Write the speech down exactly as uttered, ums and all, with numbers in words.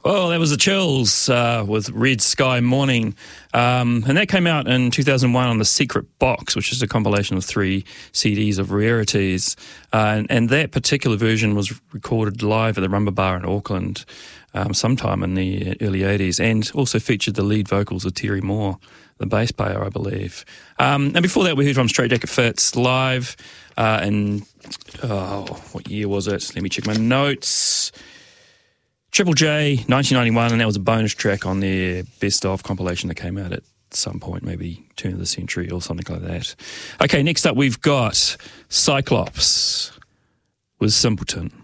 Well, that was the Chills uh, with Red Sky Morning. Um, and that came out in two thousand one on The Secret Box, which is a compilation of three C Ds of rarities. Uh, and, and that particular version was recorded live at the Rumba Bar in Auckland um, sometime in the early eighties, and also featured the lead vocals of Terry Moore, the bass player, I believe. Um, and before that, we heard from Straight Jacket Fits live uh, in, oh, what year was it? Let me check my notes. Triple J, nineteen ninety-one, and that was a bonus track on their Best Of compilation that came out at some point, maybe turn of the century or something like that. Okay, next up we've got Cyclops with Simpleton.